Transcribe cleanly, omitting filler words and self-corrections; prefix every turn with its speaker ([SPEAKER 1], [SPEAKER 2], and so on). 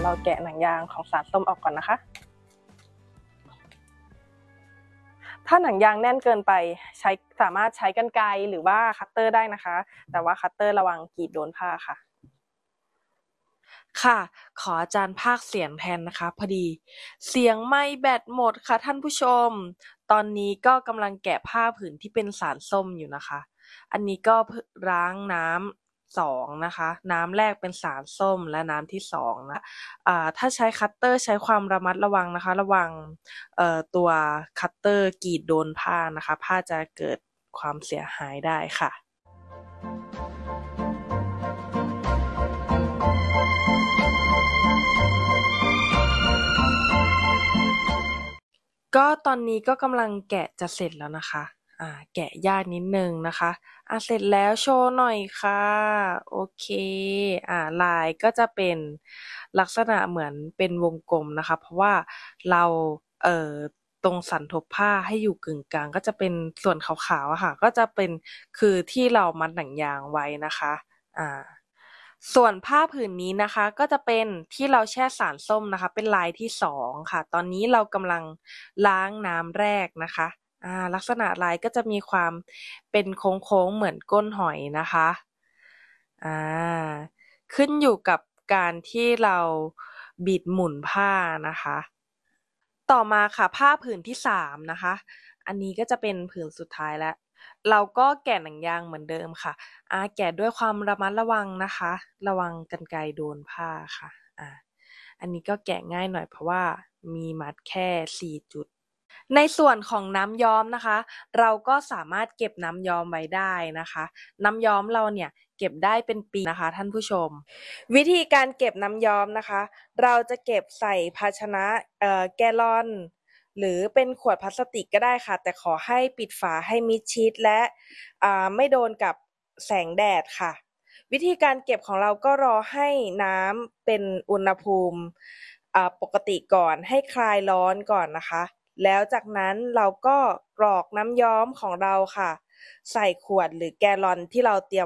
[SPEAKER 1] เราแกะหนังยางของสารส้มออกก่อนนะคะถ้าหนังยางแน่นเกินไปสามารถใช้กรรไกรหรือว่าคัตเตอร์ได้นะคะแต่ว่าคัตเตอร์ระวังกรีดโดนผ้าค่ะค่ะขออาจารย์ภาคเสียงแทนนะคะพอดีเสียงไม่แบตหมดค่ะท่านผู้ชมตอนนี้ก็กำลังแกะผ้าผืนที่เป็นสารส้มอยู่นะคะอันนี้ก็ล้างน้ำ2นะคะน้ำแรกเป็นสารส้มและน้ำที่2นะถ้าใช้คัตเตอร์ใช้ความระมัดระวังนะคะระวังตัวคัตเตอร์กรีดโดนผ้านะคะผ้าจะเกิดความเสียหายได้ค่ะก็ตอนนี้ก็กำลังแกะจะเสร็จแล้วนะคะแกะยากนิดนึงนะคะเสร็จแล้วโชว์หน่อยค่ะโอเคลายก็จะเป็นลักษณะเหมือนเป็นวงกลมนะคะเพราะว่าเราตรงสันทบผ้าให้อยู่กึ่งกลางก็จะเป็นส่วนขาวๆอะค่ะก็จะเป็นคือที่เรามัดหนังยางไว้นะคะส่วนผ้าผืนนี้นะคะก็จะเป็นที่เราแช่สารส้มนะคะเป็นลายที่2ค่ะตอนนี้เรากำลังล้างน้ำแรกนะคะลักษณะลายก็จะมีความเป็นโค้งๆเหมือนก้นหอยนะคะขึ้นอยู่กับการที่เราบิดหมุนผ้านะคะต่อมาค่ะผ้าผืนที่3นะคะอันนี้ก็จะเป็นผืนสุดท้ายแล้วเราก็แกะหนังยางเหมือนเดิมค่ะแกะด้วยความระมัดระวังนะคะระวังกรรไกรโดนผ้าค่ะอันนี้ก็แกะง่ายหน่อยเพราะว่ามีมัดแค่4จุดในส่วนของน้ำย้อมนะคะเราก็สามารถเก็บน้ำย้อมไว้ได้นะคะน้ำย้อมเราเนี่ยเก็บได้เป็นปีนะคะท่านผู้ชมวิธีการเก็บน้ำย้อมนะคะเราจะเก็บใส่ภาชนะแกลลอนหรือเป็นขวดพลาสติกก็ได้ค่ะแต่ขอให้ปิดฝาให้มิดชิดและไม่โดนกับแสงแดดค่ะวิธีการเก็บของเราก็รอให้น้ำเป็นอุณหภูมิปกติก่อนให้คลายร้อนก่อนนะคะแล้วจากนั้นเราก็กรอกน้ำย้อมของเราค่ะใส่ขวดหรือแกลลอนที่เราเตรียม